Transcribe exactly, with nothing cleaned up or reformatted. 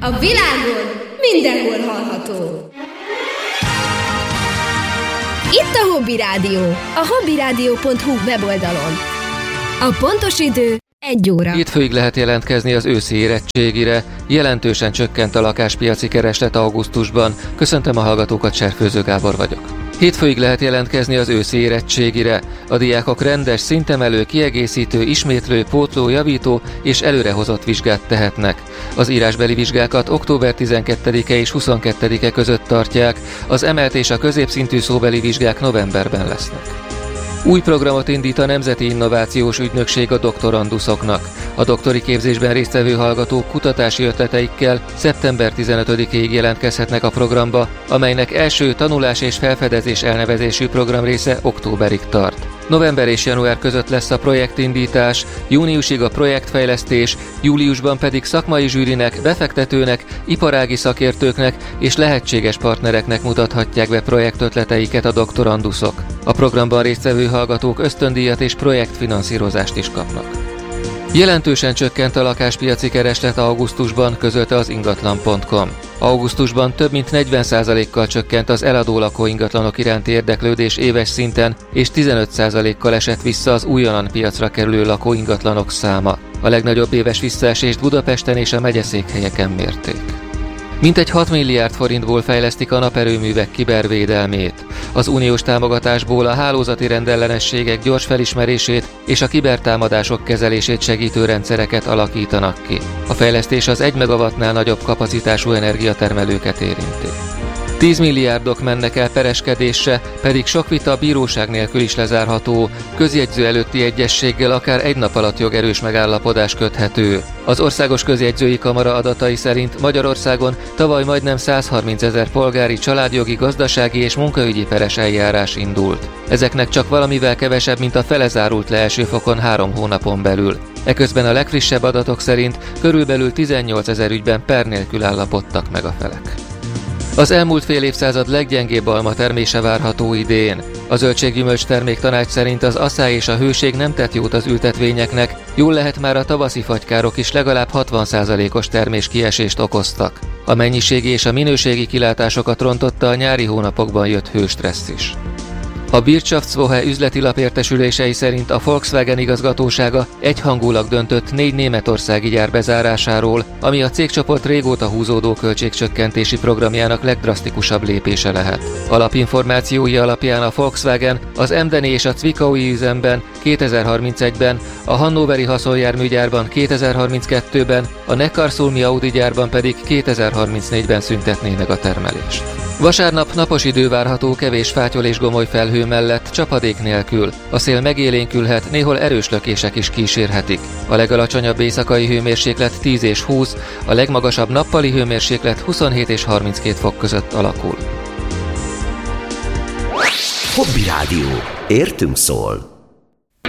A világon mindenhol hallható. Itt a Hobby Rádió, a hobbyradio pont hu weboldalon. A pontos idő egy óra. Hétfőig lehet jelentkezni az őszi érettségire, jelentősen csökkent a lakáspiaci kereslet augusztusban. Köszöntöm a hallgatókat, Serfőző Gábor vagyok. Hétfőig lehet jelentkezni az őszi érettségire. A diákok rendes, szintemelő, kiegészítő, ismétlő, pótló, javító és előrehozott vizsgát tehetnek. Az írásbeli vizsgákat október tizenkettedike és huszonkettedike között tartják, az emelt és a középszintű szóbeli vizsgák novemberben lesznek. Új programot indít a Nemzeti Innovációs Ügynökség a doktoranduszoknak. A doktori képzésben résztvevő hallgatók kutatási ötleteikkel szeptember tizenötödikéig jelentkezhetnek a programba, amelynek első tanulás és felfedezés elnevezésű programrésze októberig tart. November és január között lesz a projektindítás, júniusig a projektfejlesztés, júliusban pedig szakmai zsűrinek, befektetőnek, iparági szakértőknek és lehetséges partnereknek mutathatják be projektötleteiket a doktoranduszok. A programban résztvevő hallgatók ösztöndíjat és projektfinanszírozást is kapnak. Jelentősen csökkent a lakáspiaci kereslet augusztusban, közölte az ingatlan pont com. Augusztusban több mint negyven százalékkal csökkent az eladó lakóingatlanok iránti érdeklődés éves szinten, és tizenöt százalékkal esett vissza az újonnan piacra kerülő lakóingatlanok száma. A legnagyobb éves visszaesést Budapesten és a megyeszékhelyeken mérték. Mintegy hat milliárd forintból fejlesztik a naperőművek kibervédelmét. Az uniós támogatásból a hálózati rendellenességek gyors felismerését és a kibertámadások kezelését segítő rendszereket alakítanak ki. A fejlesztés az egy megawattnál nagyobb kapacitású energiatermelőket érinti. tíz milliárdok mennek el pereskedésre, pedig sok vita a bíróság nélkül is lezárható, közjegyző előtti egyezséggel akár egy nap alatt jogerős megállapodás köthető. Az Országos Közjegyzői Kamara adatai szerint Magyarországon tavaly majdnem százharmincezer polgári, családjogi, gazdasági és munkaügyi peres eljárás indult. Ezeknek csak valamivel kevesebb, mint a fele zárult le első fokon három hónapon belül. Eközben a legfrissebb adatok szerint körülbelül tizennyolcezer ügyben per nélkül állapodtak meg a felek. Az elmúlt fél évszázad leggyengébb alma termése várható idén. A Zöldséggyümölcs Termék Tanács szerint az aszály és a hőség nem tett jót az ültetvényeknek, jól lehet már a tavaszi fagykárok is legalább hatvan százalékos terméskiesést okoztak. A mennyiségi és a minőségi kilátásokat rontotta a nyári hónapokban jött hőstressz is. A Wirtschaftswoche üzleti lap értesülései szerint a Volkswagen igazgatósága egyhangulag döntött négy németországi gyár bezárásáról, ami a cégcsoport régóta húzódó költségcsökkentési programjának legdrasztikusabb lépése lehet. Alapinformációi alapján a Volkswagen az Emdeni és a Zwickauи üzemben kétezer-harmincegyben, a hannoveri haszonjárműgyárban kétezer-harminckettőben, a Neckarsulmi Audi gyárban pedig kétezer-harmincnégyben szüntetné meg a termelést. Vasárnap napos idő várható, kevés fátyol és gomoly felhő mellett, csapadék nélkül. A szél megélénkülhet, néhol erős lökések is kísérhetik. A legalacsonyabb éjszakai hőmérséklet tíz és húsz, a legmagasabb nappali hőmérséklet huszonhét és harminckét fok között alakul. Hobby Rádió. Értünk szól.